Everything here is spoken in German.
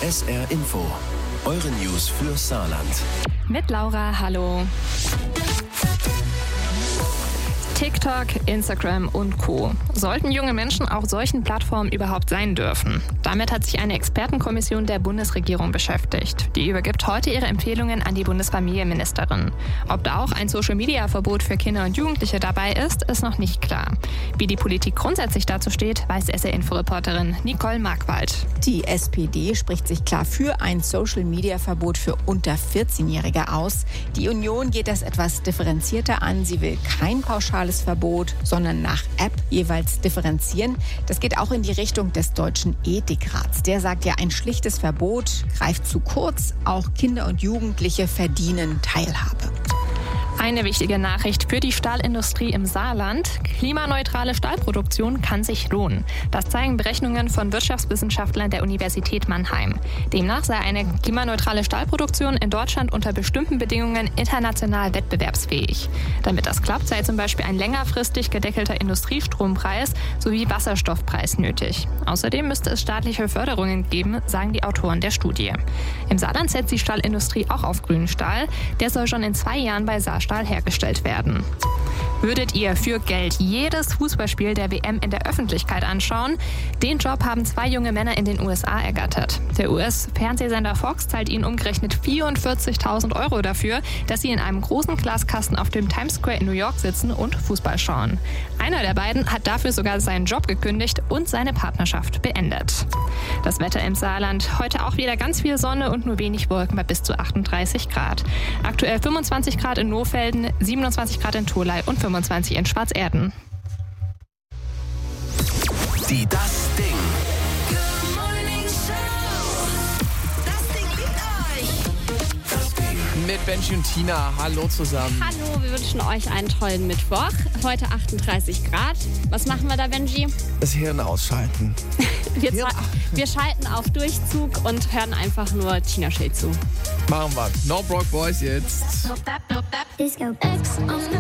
SR Info. Eure News für Saarland. Mit Laura, hallo. TikTok, Instagram und Co. Sollten junge Menschen auf solchen Plattformen überhaupt sein dürfen? Damit hat sich eine Expertenkommission der Bundesregierung beschäftigt. Die übergibt heute ihre Empfehlungen an die Bundesfamilienministerin. Ob da auch ein Social-Media-Verbot für Kinder und Jugendliche dabei ist, ist noch nicht klar. Wie die Politik grundsätzlich dazu steht, weiß SR-Info-Reporterin Nicole Markwald. Die SPD spricht sich klar für ein Social-Media-Verbot für unter 14-Jährige aus. Die Union geht das etwas differenzierter an. Sie will kein pauschales Verbot, sondern nach App jeweils differenzieren. Das geht auch in die Richtung des Deutschen Ethikrats. Der sagt ja, ein schlichtes Verbot greift zu kurz. Auch Kinder und Jugendliche verdienen Teilhabe. Eine wichtige Nachricht für die Stahlindustrie im Saarland. Klimaneutrale Stahlproduktion kann sich lohnen. Das zeigen Berechnungen von Wirtschaftswissenschaftlern der Universität Mannheim. Demnach sei eine klimaneutrale Stahlproduktion in Deutschland unter bestimmten Bedingungen international wettbewerbsfähig. Damit das klappt, sei zum Beispiel ein längerfristig gedeckelter Industriestrompreis sowie Wasserstoffpreis nötig. Außerdem müsste es staatliche Förderungen geben, sagen die Autoren der Studie. Im Saarland setzt die Stahlindustrie auch auf grünen Stahl. Der soll schon in 2 Jahren bei Saarstahl hergestellt werden. Würdet ihr für Geld jedes Fußballspiel der WM in der Öffentlichkeit anschauen? Den Job haben 2 junge Männer in den USA ergattert. Der US-Fernsehsender Fox zahlt ihnen umgerechnet 44.000 € dafür, dass sie in einem großen Glaskasten auf dem Times Square in New York sitzen und Fußball schauen. Einer der beiden hat dafür sogar seinen Job gekündigt und seine Partnerschaft beendet. Das Wetter im Saarland. Heute auch wieder ganz viel Sonne und nur wenig Wolken bei bis zu 38 Grad. Aktuell 25 Grad in Nohfelden, 27 Grad in Tholey und 25 in Schwarzerden. Die Das Ding. Good Morning Show. Das Ding liegt euch. Mit Benji und Tina. Hallo zusammen. Hallo, wir wünschen euch einen tollen Mittwoch. Heute 38 Grad. Was machen wir da, Benji? Das Hirn ausschalten. Wir schalten auf Durchzug und hören einfach nur Tina Schild zu. Machen wir. No Broke Boys jetzt. Disco X on the